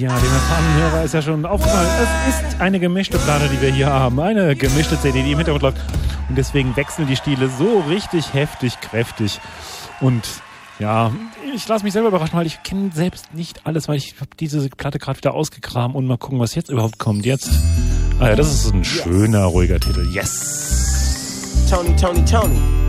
Ja, dem erfahrenen Hörer ist ja schon aufgefallen. Es ist eine gemischte Platte, die wir hier haben. Eine gemischte CD, die im Hintergrund läuft. Und deswegen wechseln die Stile so richtig heftig, kräftig. Und ja, ich lasse mich selber überraschen, weil ich kenne selbst nicht alles, weil ich habe diese Platte gerade wieder ausgegraben und mal gucken, was jetzt überhaupt kommt. Jetzt, ah ja, das ist ein schöner, ruhiger Titel. Yes! Tony.